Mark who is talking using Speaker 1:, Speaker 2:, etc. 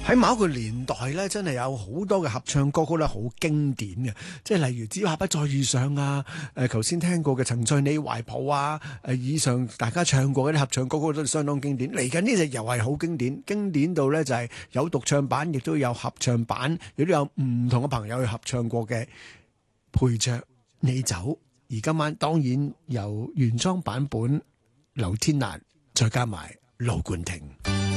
Speaker 1: 喺某一個年代咧，真係有好多嘅合唱歌曲咧，好經典嘅，即係例如只怕不再遇上啊，頭先聽過嘅曾在你懷抱啊，以上大家唱過嗰啲合唱歌曲都相當經典。嚟緊呢隻又係好經典，經典到咧就係有獨唱版，亦都有合唱版，亦都有唔同嘅朋友去合唱過嘅陪着你走。而今晚當然由原裝版本劉天蘭，再加埋盧冠廷。